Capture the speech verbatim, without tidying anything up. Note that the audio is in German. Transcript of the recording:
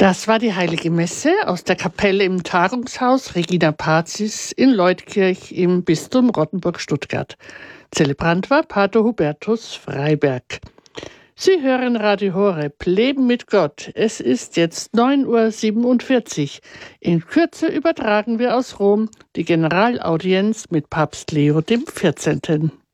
Das war die Heilige Messe aus der Kapelle im Tagungshaus Regina Pazis in Leutkirch im Bistum Rottenburg-Stuttgart. Zelebrant war Pater Hubertus Freiberg. Sie hören Radio Horeb, Leben mit Gott. Es ist jetzt neun Uhr siebenundvierzig. In Kürze übertragen wir aus Rom die Generalaudienz mit Papst Leo dem vierzehnten.